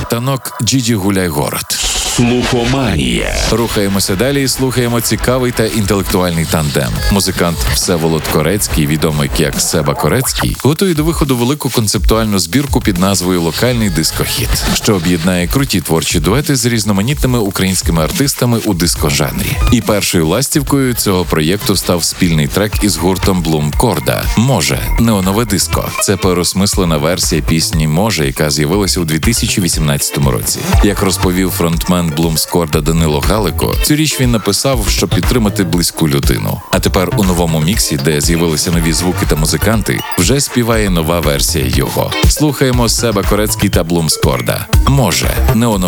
Танок «Джиджи гуляй город». Слухоманія. Рухаємося далі і слухаємо цікавий та інтелектуальний тандем. Музикант Всеволод Корецький, відомий як Себа Корецький, готує до виходу велику концептуальну збірку під назвою «Локальний дискохіт», що об'єднає круті творчі дуети з різноманітними українськими артистами у дискожанрі. І першою ластівкою цього проєкту став спільний трек із гуртом Блум Корда «Може. Неонове диско». Це переосмислена версія пісні «Може», яка з'явилася у 2018 році. Як розповів фронтмен Блумскорда Данило Галико, цю річ він написав, щоб підтримати близьку людину. А тепер у новому міксі, де з'явилися нові звуки та музиканти, вже співає нова версія його. Слухаємо Себа Корецький та Блумскорда «Може. Неонове